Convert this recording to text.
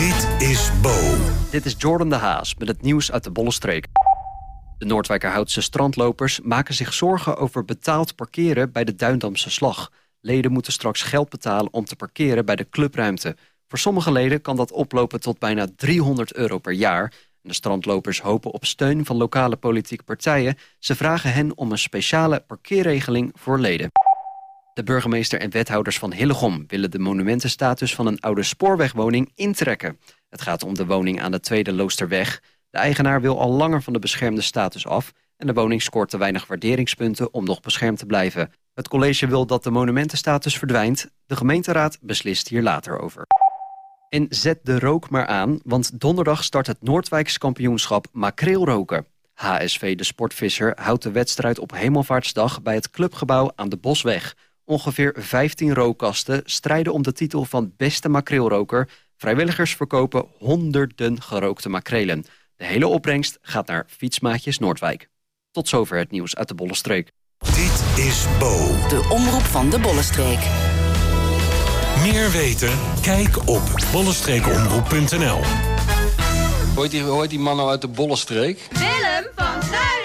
Dit is Bo. Dit is Jordan de Haas met het nieuws uit de Bollenstreek. De Noordwijkerhoutse strandlopers maken zich zorgen over betaald parkeren bij de Duindamse Slag. Leden moeten straks geld betalen om te parkeren bij de clubruimte. Voor sommige leden kan dat oplopen tot bijna €300 per jaar. En de strandlopers hopen op steun van lokale politieke partijen. Ze vragen hen om een speciale parkeerregeling voor leden. De burgemeester en wethouders van Hillegom willen de monumentenstatus van een oude spoorwegwoning intrekken. Het gaat om de woning aan de Tweede Loosterweg. De eigenaar wil al langer van de beschermde status af en de woning scoort te weinig waarderingspunten om nog beschermd te blijven. Het college wil dat de monumentenstatus verdwijnt. De gemeenteraad beslist hier later over. En zet de rook maar aan, want donderdag start het Noordwijks kampioenschap makreelroken. HSV De Sportvisser houdt de wedstrijd op Hemelvaartsdag bij het clubgebouw aan de Bosweg. Ongeveer 15 rookkasten strijden om de titel van beste makreelroker. Vrijwilligers verkopen honderden gerookte makrelen. De hele opbrengst gaat naar Fietsmaatjes Noordwijk. Tot zover het nieuws uit de Bollenstreek. Dit is Bo. De omroep van de Bollenstreek. Meer weten? Kijk op bollenstreekomroep.nl. Hoort die man nou uit de Bollenstreek? Willem van Zuiden!